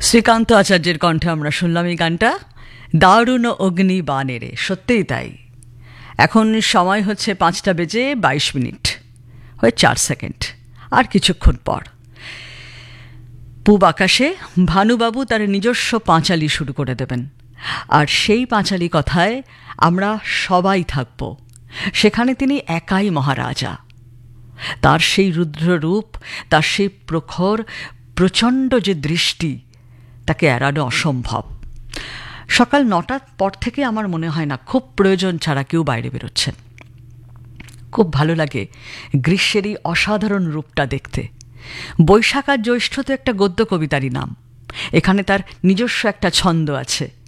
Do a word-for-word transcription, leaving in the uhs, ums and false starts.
শ্রীকান্ত আচার্যের কণ্ঠে আমরা শুনলাম এই গানটা, দারুণ অগ্নি বানেরে। সত্যিই তাই। এখন সময় হচ্ছে পাঁচটা বেজে বাইশ মিনিট হয়ে চার সেকেন্ড। আর কিছুক্ষণ পর পূব আকাশে ভানুবাবু তার নিজস্ব পাঁচালি শুরু করে দেবেন। আর সেই পাঁচালি কথায় আমরা সবাই থাকব। সেখানে তিনি একাই মহারাজা। তার সেই রুদ্ররূপ, তার সেই প্রখর প্রচণ্ড যে দৃষ্টি, তাকে এড়ানো অসম্ভব। সকাল নটার পর থেকে আমার মনে হয় না খুব প্রয়োজন ছাড়া কেউ বাইরে বেরোচ্ছেন। খুব ভালো লাগে গ্রীষ্মের এই অসাধারণ রূপটা দেখতে। বৈশাখ আর জ্যৈষ্ঠ তো একটা গদ্য কবিতারই নাম। এখানে তার নিজস্ব একটা ছন্দ আছে।